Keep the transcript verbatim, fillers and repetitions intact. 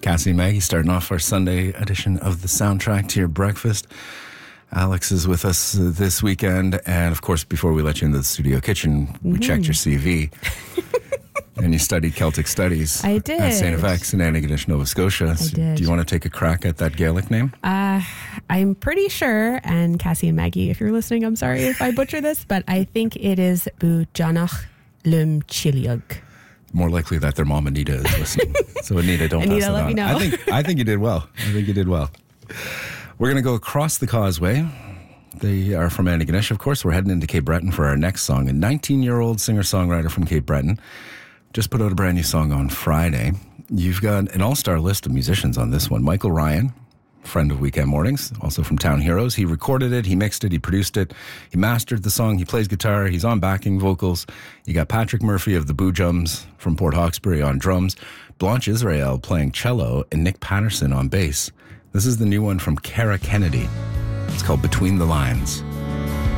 Cassie and Maggie starting off our Sunday edition of the soundtrack to your breakfast. Alex is with us this weekend. And of course, before we let you into the studio kitchen, we mm. checked your C V. And you studied Celtic Studies. I did. At Saint F X in Antigonish, Nova Scotia. I So did. do you want to take a crack at that Gaelic name? Uh, I'm pretty sure, and Cassie and Maggie, if you're listening, I'm sorry if I butcher this, but I think it is Bujanach Lum Chiliog. More likely that their mom Anita is listening. So Anita, don't Anita, pass that let on. me know. I think I think you did well. I think you did well. We're going to go across the causeway. They are from Antigonish, of course. We're heading into Cape Breton for our next song. A nineteen-year-old singer-songwriter from Cape Breton just put out a brand new song on Friday. You've got an all-star list of musicians on this one. Michael Ryan, friend of Weekend Mornings, also from Town Heroes. He recorded it, he mixed it, he produced it, he mastered the song, he plays guitar, he's on backing vocals. You got Patrick Murphy of the Boo Jums from Port Hawkesbury on drums, Blanche Israel playing cello, and Nick Patterson on bass. This is the new one from Cara Kennedy. It's called Between the Lines.